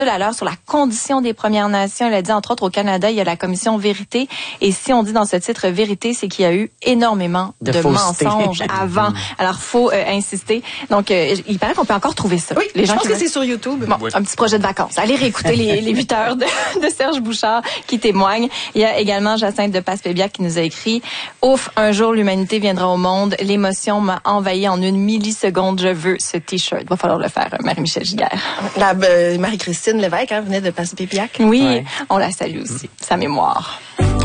à l'heure sur la condition des Premières Nations. Elle a dit, entre autres, au Canada, il y a la commission Vérité. Et si on dit dans ce titre Vérité, c'est qu'il y a eu énormément de mensonges avant. Alors, faut insister. Donc, il paraît qu'on peut encore trouver ça. Oui, les gens je pense que c'est sur YouTube. Bon, un petit projet de vacances. Allez réécouter les 8 heures de Serge Bouchard qui témoigne. Il y a également Jacinthe de Passepébiac qui nous a écrit « Ouf, un jour l'humanité viendra au monde. L'émotion m'a envahi en une milliseconde. Je veux ce T-shirt. » Va falloir le faire, Marie-Michel Giguère. Marie-Christine Lévesque venait de Passepébiac. Oui, on la salue aussi. Sa mémoire.